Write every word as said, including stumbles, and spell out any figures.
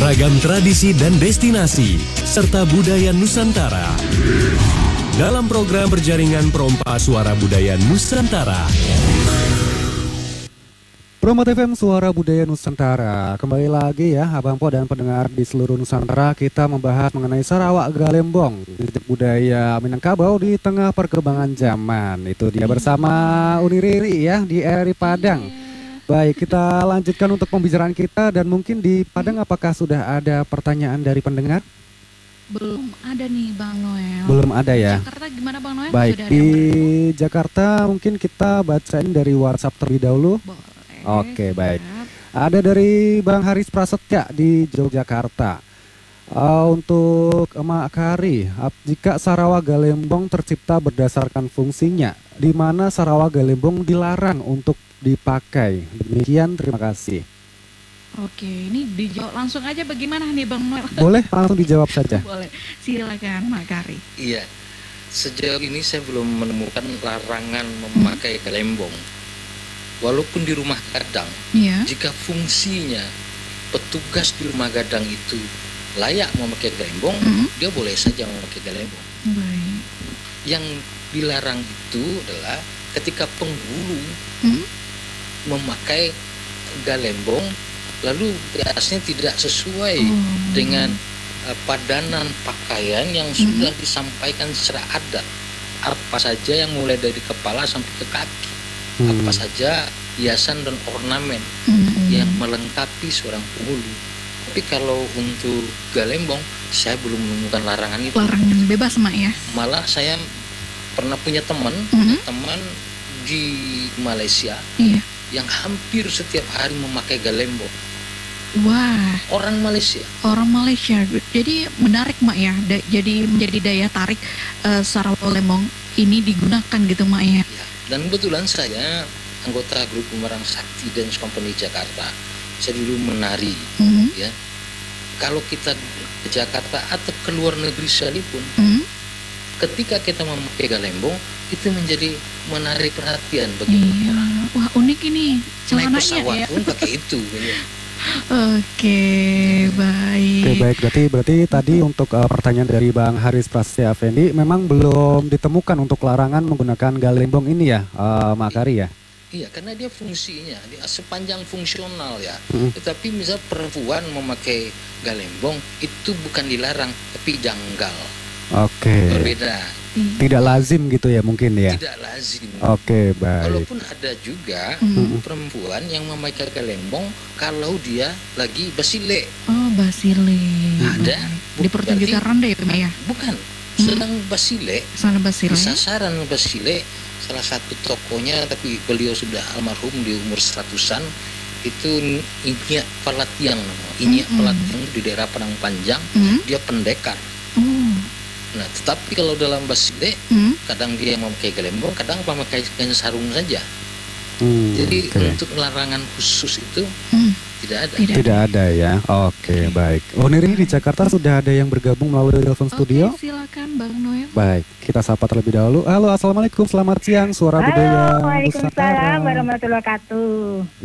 Ragam tradisi dan destinasi, serta budaya Nusantara. Dalam program berjaringan Perompa Suara Budaya Nusantara. Promot F M Suara Budaya Nusantara. Kembali lagi ya Abang Po dan pendengar di seluruh Nusantara. Kita membahas mengenai Sarawak Galembong, titik budaya Minangkabau di tengah perkembangan zaman. Itu dia bersama Uni Riri ya di R R I Padang. Baik, kita lanjutkan untuk pembicaraan kita. Dan mungkin di Padang apakah sudah ada pertanyaan dari pendengar? Belum ada nih Bang Noel. Belum ada ya. Jakarta gimana Bang Noel? Baik, Sudah di Jakarta mungkin kita bacain dari WhatsApp terlebih dahulu. Boleh. Oke, baik. Ada dari Bang Haris Prasetya di Yogyakarta. Uh, untuk Emak Kari, jika Sarawak Galembong tercipta berdasarkan fungsinya, di mana Sarawak Galembong dilarang untuk dipakai? Demikian, terima kasih. Oke, ini dijawab langsung aja bagaimana nih Bang Noel? Boleh langsung dijawab saja. Boleh, silakan Mak Kari. Iya, sejauh ini saya belum menemukan larangan memakai galembong. Walaupun di rumah gadang, Iya. jika fungsinya petugas di rumah gadang itu layak memakai galembong, Mm. dia boleh saja memakai galembong. Baik. Yang dilarang itu adalah ketika penghulu Mm. memakai galembong, lalu biasanya tidak sesuai Oh. dengan uh, padanan pakaian yang sudah disampaikan secara adat. Apa saja yang mulai dari kepala sampai ke kaki. Hmm. Apa saja hiasan dan ornamen Mm. yang melengkapi seorang penghulu. Tapi kalau untuk galembong, saya belum menemukan larangan itu. Larangan bebas Mak ya. Malah saya pernah punya teman, Mm. teman di Malaysia Iya. yang hampir setiap hari memakai galembong. Wah, Orang Malaysia. orang Malaysia. Jadi menarik Mak ya. Da- jadi menjadi daya tarik uh, Sarawak Galembong ini digunakan gitu Mak ya. Ya. Dan kebetulan saya anggota grup Bumerang Sakti Dance Company Jakarta. Saya dulu menari. Mm. Ya, kalau kita ke Jakarta atau ke luar negeri sekalipun, Mm. ketika kita memakai galembong itu menjadi menarik perhatian bagi Iya. orang. Wah unik ini Naik celananya pesawat ya. pun pakai itu. Gitu. Oke, baik. Oke, baik. Berarti berarti tadi untuk uh, pertanyaan dari Bang Haris Prasetya Effendi memang belum ditemukan untuk larangan menggunakan galembong ini ya, uh, Mak Kari ya. Iya, karena dia fungsinya dia sepanjang fungsional ya. Mm. Tetapi misal perempuan memakai galembong itu bukan dilarang, tapi janggal. Oke. Berbeda. Tidak lazim gitu ya mungkin ya. Tidak lazim. Oke, baik. Walaupun ada juga Mm. perempuan yang memakai galembong kalau dia lagi basile. Oh, basile. Ada. Dipertunjukkan Berarti- ronde ya, Pak ya. Bukan, sedang basile. Sana basile. Di sasaran basile, salah satu tokonya, tapi beliau sudah almarhum di umur seratusan, itu Inyak Palatiang. Inyak Mm-mm. Palatiang di daerah Padang Panjang, Mm. dia pendekar. Oh. Nah, tetapi kalau dalam basile, Mm. kadang dia memakai galembong, kadang memakai kain sarung saja. Hmm, Jadi oke. untuk larangan khusus itu Mm. tidak ada. Tidak. Tidak ada ya. Oke, baik. Oh, Niri di Jakarta sudah ada yang bergabung melalui telepon studio. Oke, silakan Bang Noel. Baik, kita sapa terlebih dahulu. Halo, assalamualaikum, selamat siang, Suara Budaya Halo, Waalaikumsalam Nusantara. warahmatullahi wabarakatuh.